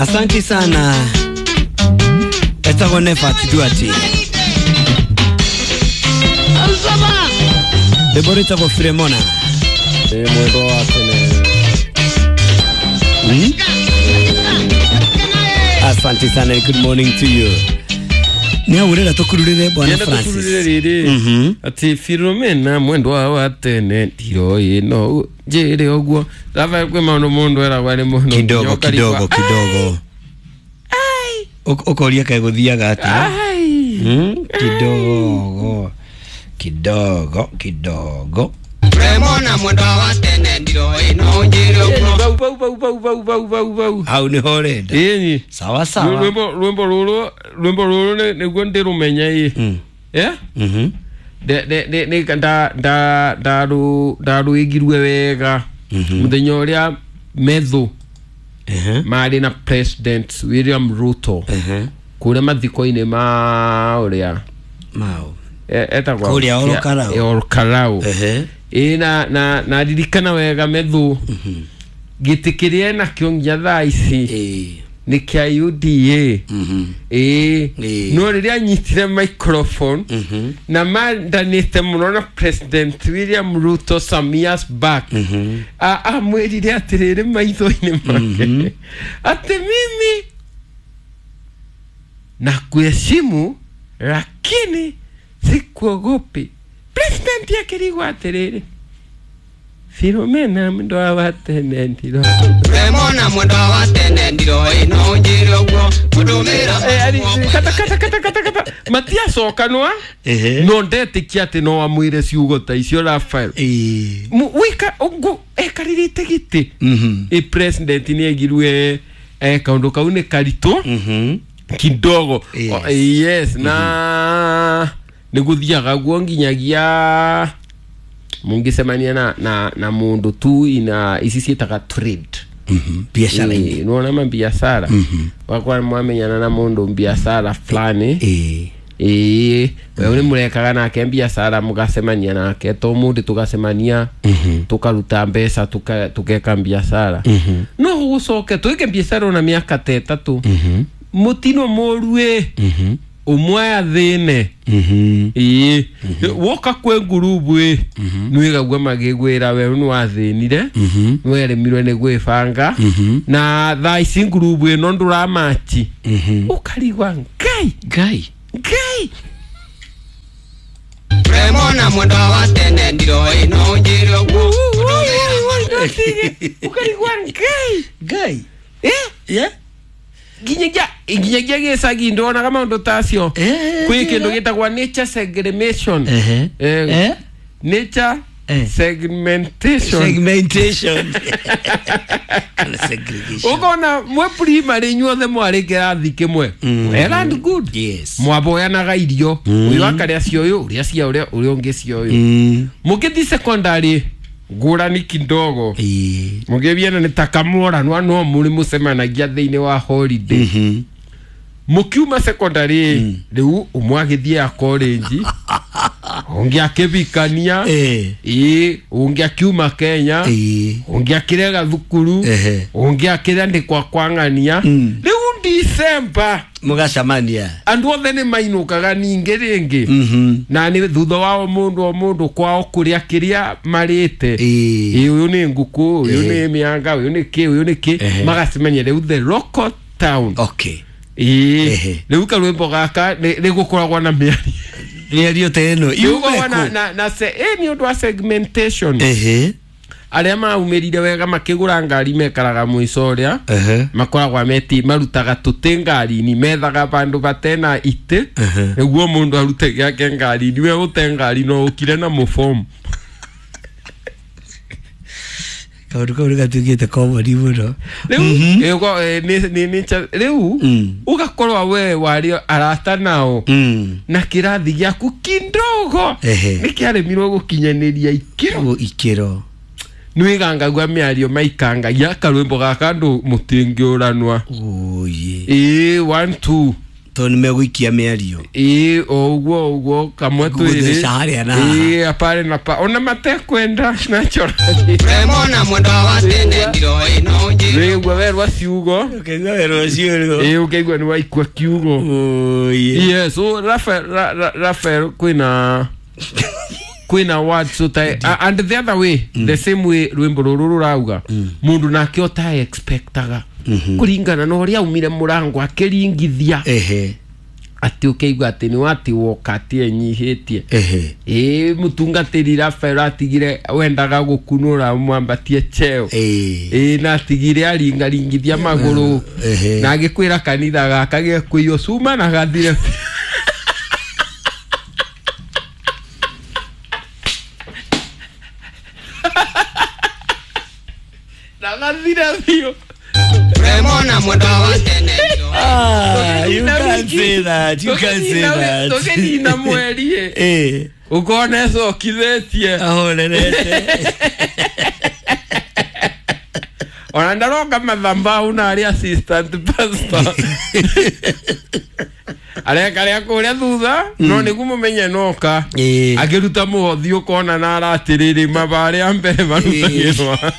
Asante sana. Etagone Fatiduati. Alzama. Deborita kwa Fremona. Mwendo wake Asante sana. Good morning to you. Nia urela tokururire bwana Francis. Ati Filomena mwendo wa tene ndiro ino jere ogwo dava kwe maono mondo era wale mono kidogo. Ai okoria kai guthiaga ati. Ai kidogo. Fremona mwendo wa tene ndiro ino jere ogwo. Bau. Au ni horenda. Yeni. Sawa. Lumbo lolo ne gwende rumenya ye. Eh? De kanda daru igirwe wega. Muthenya uria metho. Mari na President William Ruto. Kure mathiko-ine ma uria. Mao. Eta kwa. Kuria Olkarau. Na dirikana wega metho. Gitikirie na kiongia thaa ici. Ni kia UDA. No riria nyitire microphone na mandanite muno na President William Ruto some years back. Mwirire atiriri maitho-ine make. Ati mimi na kuheshimu lakini sikuogopi. President akirigwa atiriri Filomena mwendo wa tene ndiro. Fremona mwendo wa tene ndiro ino jere ogwo. Kudumira. Kata. Matia sokanwa. No ndetikia ati no amwire ciugo ta icio Rafael. Wika ogwo ekaririte giti. President ni egirwe kaundu kau ni karito. Kidogo. Yes na niguthiaga guo nginyagia mungisemania na mundu tu ina isi cietaga trade. Biashara no na biashara. Wakwa mwamenyana na mundu biashara fulani. Wewe murekaga nake biashara mugasemania nake to mundu tugasemania tukaruta mbeca tukeka biashara. No gucoke tuike biashara na miaka 3 mutino morue umwe athine woka kwe ngurubu nwigagwa magigwira we no athinire were mirwe ne gwifanga na thaa ici ngurubu no nduramachi ukarigwa ngai Fremona mwendo wa tene ndiro ino jere ogwo. Ukarigwa ngai Ginyagia gesagi ndona kama ndo tasio kwi kindu gitagwa nature segregation nature segmentation ukona mwe primary nyuothe mwari kirathi kimwe well and good mwaboyanaga irio uyu akaria cio uria cia uria ungi cio mukithi secondary ngurani kidogo mugebiana ni takamora no muri musemanagia thiini wa holiday mukiuma secondary riu umwagithia college ungi akibikania ungi akiuma Kenya ungi akirega thukuru ungi akira ndikwa kwangania riu December mugacamania andu othe ni mainukaga ninge ringi na ni thutha wao mundu kwao kuria kiria marite uyu ni nguku uyu ni mianga uyu ni ki magacemania riu the local town riu karwimbo gaka ni gukoragwa na miario teno yuko na se ni undu wa segmentation aria maumirire wega makigura ngari mekaraga mwicoria makoragwa meti marutaga tutingari ni methaga bandu batena ite eguo mundu arute yake ngari niwe utengari no ukire na muform kauru gatugite komori muno riu ugakorwa we wari arata nao na kirathi giaku kindogo nikiaremirwo gukinyaniria ikiro nwigangagwa miario maikanga ya karwimbo gaka ndu mutingiuranwa 1 2 Toni meguikia miario. Oguo kamwe twiri. Apare na pa. Ona mate kwenda na chora. Remona mwendo wa tene ndiro ino njiro. Gwa verwa ciugo. Ukegwa verwa ciugo. Ukegwa ni waikwa kiugo. Oh yeah. Yes, so Rafael kwina words so and the other way, the same way rwimbo ruru rauga. Mundu nake ota expectaga. Kuringana no ria umire murango akiringithia. Ati ukeigwa ati ni wati wokati enyihitie. Mutungatiri Rafael atigire wendaga gukunura mwambatie cheo. Na atigire aringithia maguru. Na agikwira kanitha gaka gekwiyo suma na gathire. Remona mwendo wa tene ndiro. You can't say that. You can't say that. Tokeni na mwerie. Ukone so kithetie. Ahorerete. Ona ndaroga mathamba una ari assistant pastor. Arekare kuria thutha no nigu mumenye noka. Agiruta muhothi ukona na aratiriri mabare ambere barutagirwa.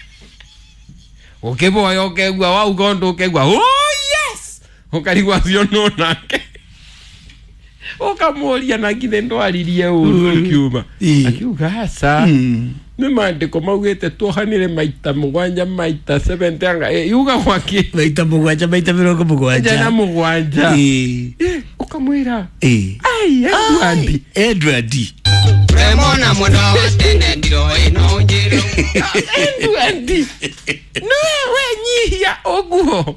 Ukeboya ukegwa wa ugondo ukegwa oh yes ukarigwa cio no nake ukamuria na ngithe ndwaririe uru kiuma akiuga hasa ni mandiko maugite tuhanire maita mugwanja maita 7 anga yuga gwaki maita mugwanja maita 70 jana mugwanja ukamwira Edward Remona mwendo wa tene ndiro ino njiro. Edward no wenyihia oguo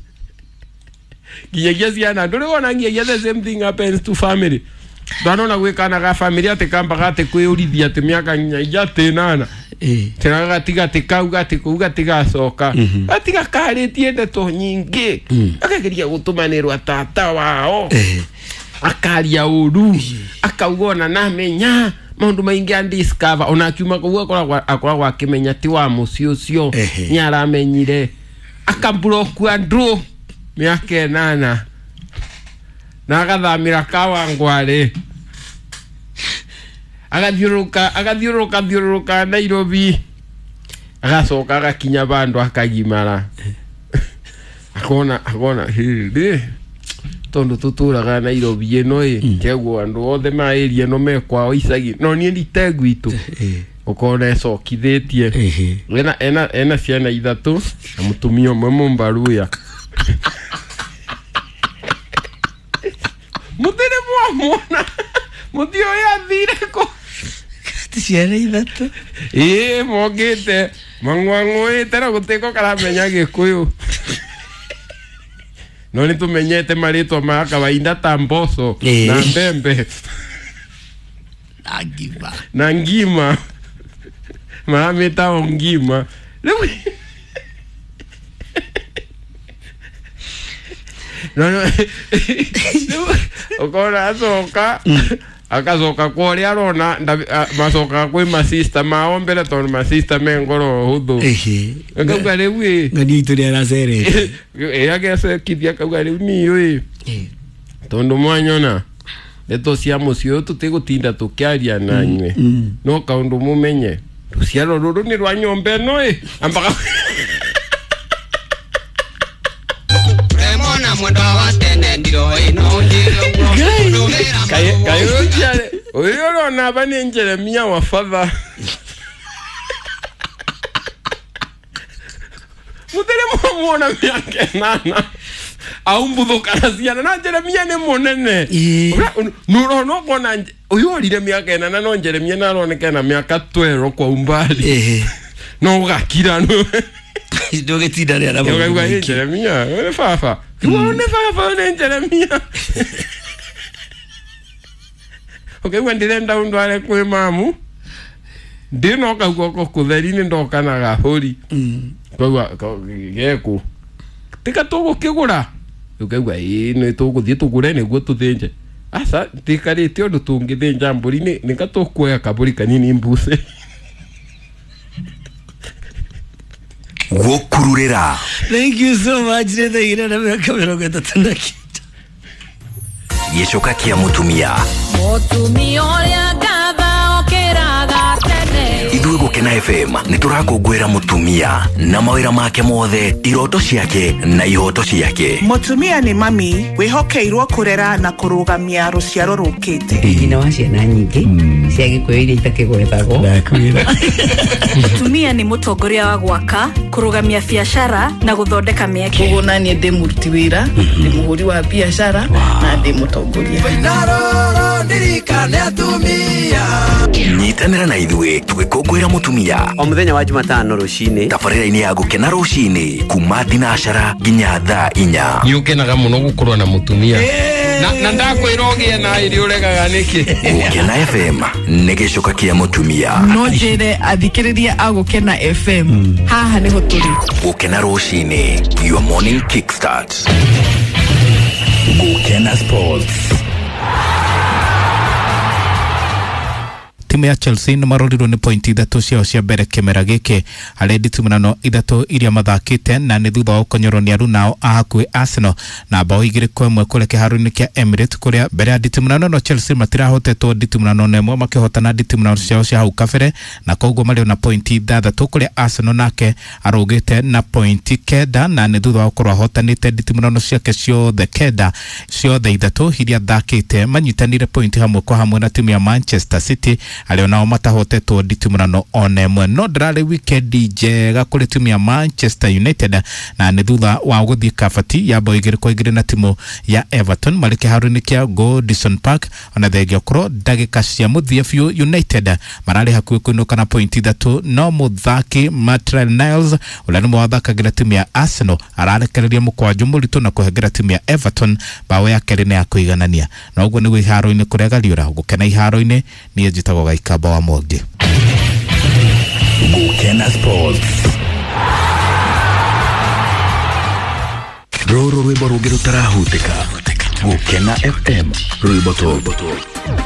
giyegia ciana nduri wona giyegia the same thing happens to family. Ndona gwikana ga family ate kamba gate kwiyurithia ate miaka nya ate nana tena gatiga tikauga tikuga tigacoka atiga karitie ndeto nyingi akageria gutumanirwa tata wao akaria uru akaugona na menya maundu maingi andiscover ona akiuma kuwa akoragwa akimenya ti wa mucio cio ni aramenyire akambroku andru miaka nana na agathamira Kawangware agathiuruka Nairobi agacoka agakinya bandu akagimara akona hiri tondu tuturaga Nairobi eno kegwo andu othe mairie no mekwa icagi no nie nditegwitu ukona cokithitie ena ciana ithatu na mutumia umwe mumbaruya mutire mwamona mutio yathire ko ciana ithatu mogite mangwanguite na gutiko karamenya Gikuyu no ni tumenyete marito ma kawaida ta mboco na mbembe na ngima mameta ongima no ukona asoka akazoka kwori arona masoka kwi masista maombele ton masista mengoro hudu akagare wi ngani ituri ara sere yake kithia kagare ni tondu mwanyona leto cia mucio tutigutinda tukiaria nanywe no kaundu mumenye ruciaro ruru ni rwa nyombe no ambaka Remona mwendo wa tene ndiro ino njiro. Kayo jale oyo na bani Jeremia wa father mutele muona miaka nana aumbudo karaziana na Jeremia ne monene no kona oyo alire miaka nana no Jeremia na roneka na miaka 12 kwa umbali no gakira no doge tidare ara mo Jeremia ne fafa ne Jeremia okay when ndenda undware kwe mamu ndino kagoko kutherine ndokana ga hori kwa geko tika togo kigura ukagwa no togo tugure niguo tuthinje asa tikarite undu tungithinja mburi ni katokuoya kaburi kanini mbuse Wokururera. Thank you so much. Nenda ina na miaka 30 na kitu. gicoka kia mutumia Mutumia gatha okiraga tene. Ithuĩ Gũkena FM nĩtũrakũngũĩra mutumia na mawĩra make mothe, iroto ciake na ihoto ciake. Mutumia ni mami wihokeirwo kurera na kurugamia ruciaro rukite. Nyina wa ciana nyingi cia Gikuyu iria itakigwethagwo. Mutumia ni mutongoria wa gwaka, kurugamia biashara na guthondeka mieke. Kuguna ni ndi muruti wira, ndi muhuri wa biashara na ndi mutongoria. Nyitanĩra na ithuĩ tũgĩkũngũĩra mutumia o mũthenya wa Jumatano rũcinĩ, tabarĩra-inĩ ya Gũkena rũcinĩ kuma thinacara nginya thaa 4. Nĩũkenaga mũno gũkorwo na mutumia na ndakwĩra ũgĩe na irio ũregaga nĩkĩ. Gũkena FM nĩ gĩcoka kĩa mutumia. No njĩre athikĩrĩria a Gũkena FM, haha nĩho tũrĩ. Gũkena rũcinĩ, your morning kickstart. Gũkena Sports. Timu ya Chelsea nĩ marorirwo nĩ pointi 3 ciao cia mbere kĩmera gĩkĩ harĩ nditimũrano 3 iria mathakĩte, na nĩ thutha wa gũkonyorwo nĩ arunao a hakuhĩ Arsenal na bao 2-1 kũrĩa kĩharo-inĩ kĩa Emirates, kũrĩa mbere ya nditimũrano no Chelsea matirahotetwo nditimũrano nemwe makĩhotana nditimũrano ciao cia hau kabere, na koguo marĩ na pointi 6 kũrĩa Arsenal nake arũgĩte na pointi 9, na nĩ thutha wa gũkorwo ahotanĩte nditimũrano ciake ciothe 9 ciothe 3 iria thakĩte, manyitanire pointi hamwe kwa hamwe na timu ya Manchester City arĩa nao matahotetwo nditimũrano ona ĩmwe. No ndararĩ weekend njega kũrĩ timu ya Manchester United, na nĩ thutha wa gũthiĩ kabati ya bao 2-2 na timu ya Everton marĩ kĩharo-inĩ kĩa Goodison Park, ona thengia korwo ndagĩka cia mũthia biũ United mararĩ hakuhĩ kũinũka na pointi 3, no mũthaki Maitland Niles ũrĩa nĩ wathakagĩra timu ya Arsenal ararekereria mũkwanjũ mũritũ na kũhengera timu ya Everton bao ya kerĩ ya kũiganania. Na ũguo nĩ iharo-inĩ kũrĩa Gariũra Gũkena iharo-inĩ niĩ njĩtagwo Gaikamba wa Mwangi. Gũkena Sports. Rũrũ rwĩmbo rũngĩ rũtarahutĩka. Gũkena FM rwĩmbo tũrũ.